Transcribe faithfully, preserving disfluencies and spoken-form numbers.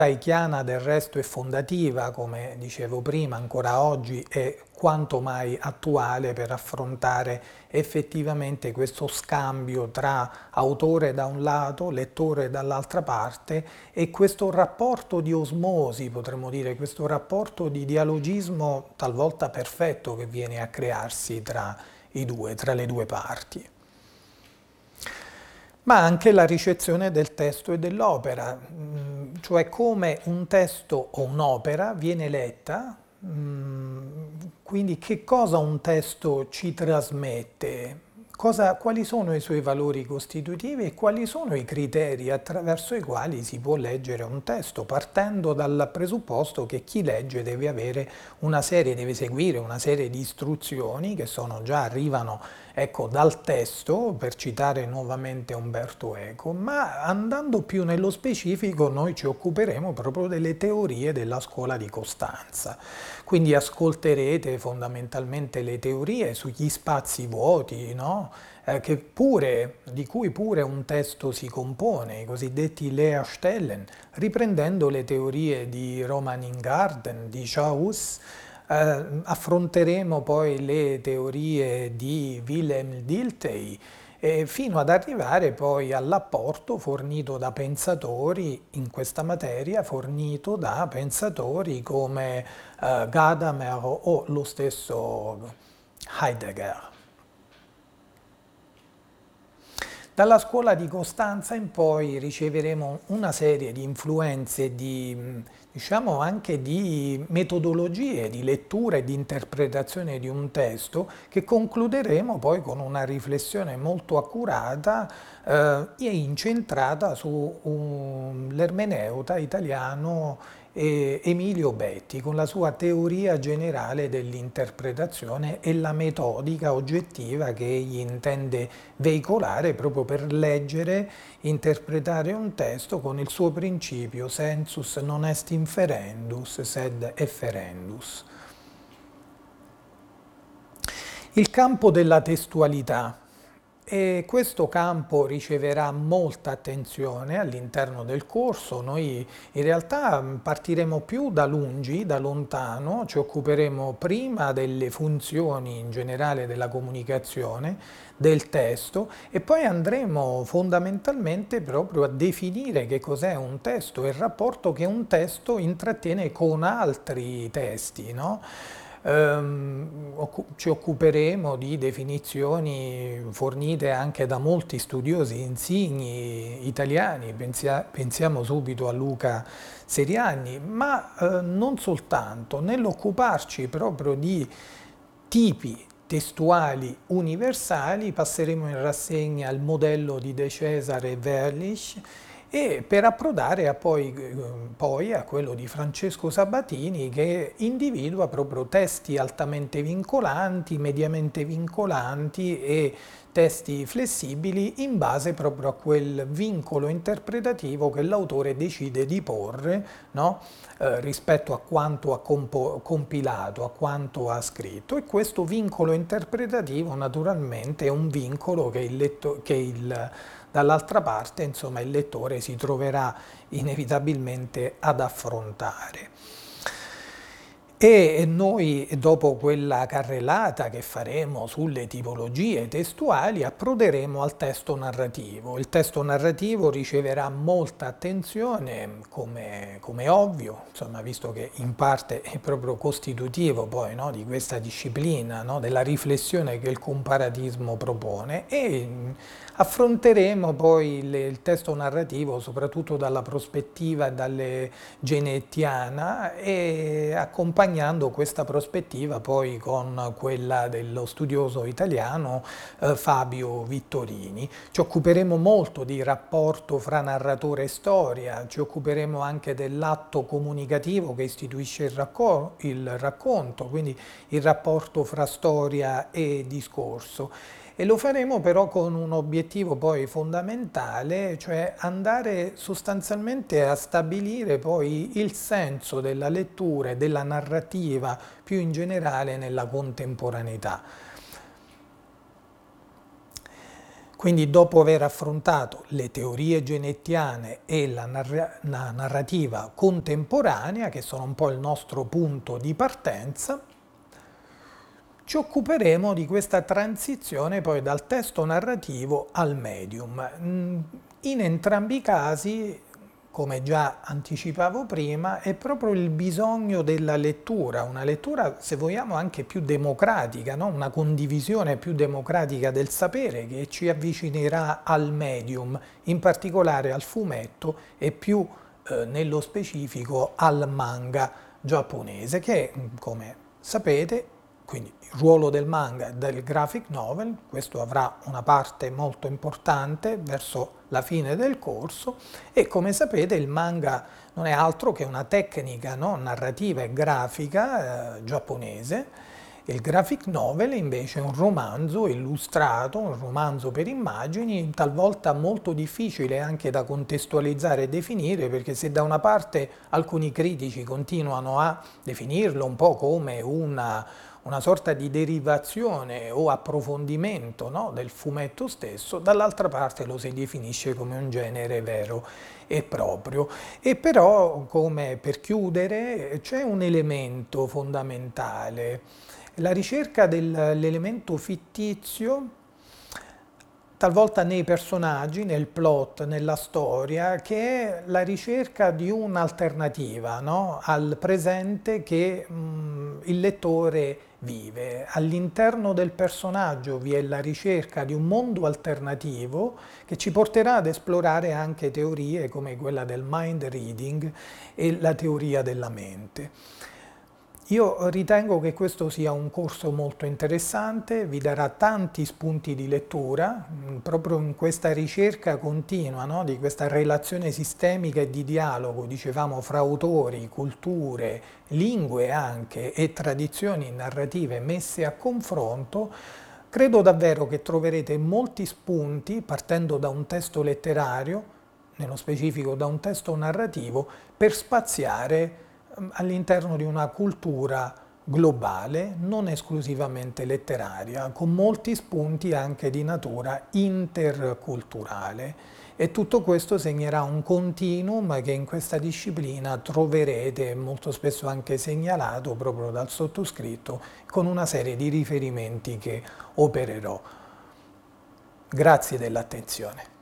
Heichiana del resto è fondativa, come dicevo prima, ancora oggi è quanto mai attuale per affrontare effettivamente questo scambio tra autore da un lato, lettore dall'altra parte e questo rapporto di osmosi, potremmo dire, questo rapporto di dialogismo talvolta perfetto che viene a crearsi tra i due, tra le due parti. Ma anche la ricezione del testo e dell'opera, mm, cioè come un testo o un'opera viene letta, mm, quindi che cosa un testo ci trasmette, cosa- quali sono i suoi valori costitutivi e quali sono i criteri attraverso i quali si può leggere un testo, partendo dal presupposto che chi legge deve avere una serie, deve seguire una serie di istruzioni che sono già arrivano ecco, dal testo, per citare nuovamente Umberto Eco, ma andando più nello specifico noi ci occuperemo proprio delle teorie della scuola di Costanza. Quindi ascolterete fondamentalmente le teorie sugli spazi vuoti, no? Eh, che pure, di cui pure un testo si compone, i cosiddetti Leerstellen, riprendendo le teorie di Roman Ingarden, di Chauss. Eh, affronteremo poi le teorie di Wilhelm Dilthey eh, fino ad arrivare poi all'apporto fornito da pensatori in questa materia, fornito da pensatori come eh, Gadamer o lo stesso Heidegger. Dalla scuola di Costanza in poi riceveremo una serie di influenze, di, diciamo anche di metodologie di lettura e di interpretazione di un testo che concluderemo poi con una riflessione molto accurata eh, e incentrata sull'ermeneuta italiano eh, Emilio Betti con la sua teoria generale dell'interpretazione e la metodica oggettiva che egli intende veicolare proprio per leggere, interpretare un testo con il suo principio sensus non est inferendus sed efferendus. Il campo della testualità. E questo campo riceverà molta attenzione all'interno del corso. Noi in realtà partiremo più da lungi, da lontano, ci occuperemo prima delle funzioni in generale della comunicazione, del testo e poi andremo fondamentalmente proprio a definire che cos'è un testo e il rapporto che un testo intrattiene con altri testi, no? Ehm, ci occuperemo di definizioni fornite anche da molti studiosi insigni italiani, pensia, pensiamo subito a Luca Seriani, ma eh, non soltanto, nell'occuparci proprio di tipi testuali universali passeremo in rassegna il modello di De Cesare e Werlich e per approdare a poi, poi a quello di Francesco Sabatini che individua proprio testi altamente vincolanti, mediamente vincolanti e testi flessibili in base proprio a quel vincolo interpretativo che l'autore decide di porre, no? eh, rispetto a quanto ha compilato, a quanto ha scritto e questo vincolo interpretativo naturalmente è un vincolo che il letto, che il dall'altra parte, insomma, il lettore si troverà inevitabilmente ad affrontare. E noi, dopo quella carrellata che faremo sulle tipologie testuali, approderemo al testo narrativo. Il testo narrativo riceverà molta attenzione, come, come ovvio, insomma, visto che in parte è proprio costitutivo poi, no, di questa disciplina, no, della riflessione che il comparatismo propone, e affronteremo poi il, il testo narrativo soprattutto dalla prospettiva dalle genettiana e accompagnando questa prospettiva poi con quella dello studioso italiano eh, Fabio Vittorini. Ci occuperemo molto di rapporto fra narratore e storia, ci occuperemo anche dell'atto comunicativo che istituisce il, racco- il racconto, quindi il rapporto fra storia e discorso. E lo faremo però con un obiettivo poi fondamentale, cioè andare sostanzialmente a stabilire poi il senso della lettura e della narrativa più in generale nella contemporaneità. Quindi dopo aver affrontato le teorie genettiane e la, narra la narrativa contemporanea, che sono un po' il nostro punto di partenza, ci occuperemo di questa transizione poi dal testo narrativo al medium. In entrambi i casi, come già anticipavo prima, è proprio il bisogno della lettura, una lettura, se vogliamo, anche più democratica, no? Una condivisione più democratica del sapere che ci avvicinerà al medium, in particolare al fumetto e più eh, nello specifico al manga giapponese, che, come sapete, quindi il ruolo del manga e del graphic novel, questo avrà una parte molto importante verso la fine del corso, e come sapete il manga non è altro che una tecnica, no, narrativa e grafica eh, giapponese. Il graphic novel invece è un romanzo illustrato, un romanzo per immagini, talvolta molto difficile anche da contestualizzare e definire, perché se da una parte alcuni critici continuano a definirlo un po' come una, una sorta di derivazione o approfondimento, no, del fumetto stesso, dall'altra parte lo si definisce come un genere vero e proprio. E però, come per chiudere, c'è un elemento fondamentale. La ricerca dell'elemento fittizio, talvolta nei personaggi, nel plot, nella storia, che è la ricerca di un'alternativa, no? Al presente che mh, il lettore vive. All'interno del personaggio vi è la ricerca di un mondo alternativo che ci porterà ad esplorare anche teorie come quella del mind reading e la teoria della mente. Io ritengo che questo sia un corso molto interessante, vi darà tanti spunti di lettura, proprio in questa ricerca continua, no, di questa relazione sistemica e di dialogo, dicevamo, fra autori, culture, lingue anche e tradizioni narrative messe a confronto. Credo davvero che troverete molti spunti partendo da un testo letterario, nello specifico da un testo narrativo, per spaziare all'interno di una cultura globale, non esclusivamente letteraria, con molti spunti anche di natura interculturale. E tutto questo segnerà un continuum che in questa disciplina troverete molto spesso anche segnalato proprio dal sottoscritto, con una serie di riferimenti che opererò. Grazie dell'attenzione.